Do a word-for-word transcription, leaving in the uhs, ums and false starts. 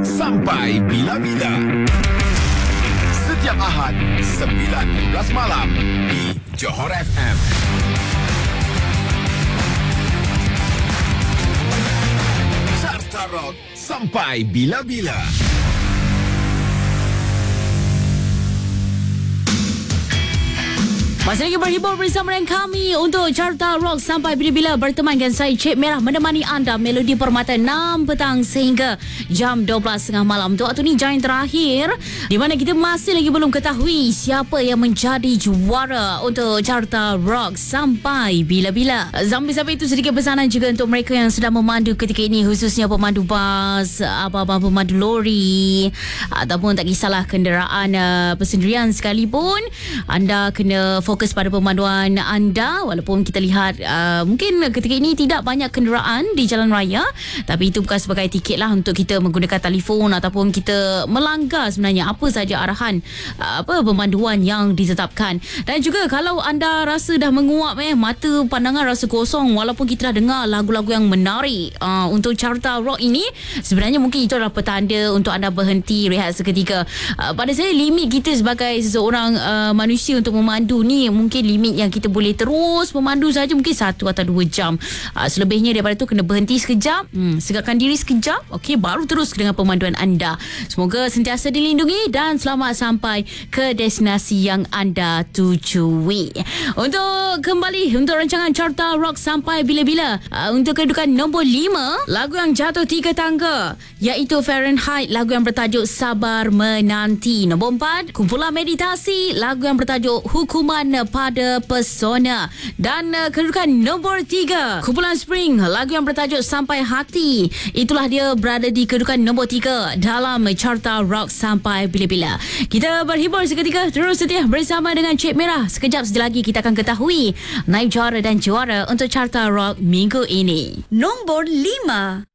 sampai bila-bila. Setiap Ahad sembilan belas malam di Johor F M. Carta Rock sampai bila-bila. Masih lagi berhibur bersama dengan kami untuk Carta Rock sampai bila-bila, berteman dengan saya Cik Merah menemani anda Melodi Permata enam petang sehingga jam dua belas tiga puluh malam. Untuk waktu ni jam terakhir di mana kita masih lagi belum ketahui siapa yang menjadi juara untuk Carta Rock sampai bila-bila. Sampai-sampai itu sedikit pesanan juga untuk mereka yang sedang memandu ketika ini, khususnya pemandu bas, apa-apa pemandu lori ataupun tak kisahlah kenderaan uh, persendirian sekalipun, anda kena fokus pada pemanduan anda. Walaupun kita lihat uh, mungkin ketika ini tidak banyak kenderaan di jalan raya, tapi itu bukan sebagai tiket lah untuk kita menggunakan telefon ataupun kita melanggar sebenarnya apa saja arahan uh, apa pemanduan yang ditetapkan. Dan juga kalau anda rasa dah menguap eh mata pandangan rasa kosong walaupun kita dah dengar lagu-lagu yang menarik uh, untuk Carta Rock ini, sebenarnya mungkin itu adalah petanda untuk anda berhenti rehat seketika. Uh, pada saya limit kita sebagai seseorang uh, manusia untuk memandu ni mungkin limit yang kita boleh terus memandu saja mungkin satu atau dua jam. Uh, selebihnya daripada tu kena berhenti sekejap, hmm, segarkan diri sekejap, okey, baru terus dengan pemanduan anda. Semoga sentiasa dilindungi dan selamat sampai ke destinasi yang anda tujui. Untuk kembali untuk rancangan Carta Rock sampai bila-bila, uh, untuk kedudukan nombor lima, lagu yang jatuh tiga tangga iaitu Fahrenheit, lagu yang bertajuk Sabar Menanti. Nombor empat, kumpulan meditasi, lagu yang bertajuk Hukuman pada Pesona. Dan uh, kedudukan nombor tiga, kumpulan Spring, lagu yang bertajuk Sampai Hati. Itulah dia berada di kedudukan nombor tiga dalam Carta Rock sampai bila-bila. Kita berhibur seketika, terus setia bersama dengan Cik Merah. Sekejap saja lagi kita akan ketahui naib juara dan juara untuk Carta Rock minggu ini. Nombor lima.